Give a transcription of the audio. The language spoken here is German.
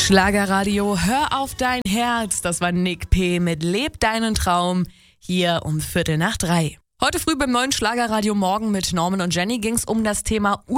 Schlagerradio, hör auf dein Herz. Das war Nick P. mit Leb deinen Traum. Hier um 2:45. Heute früh beim neuen Schlagerradio Morgen mit Norman und Jenny ging es um das Thema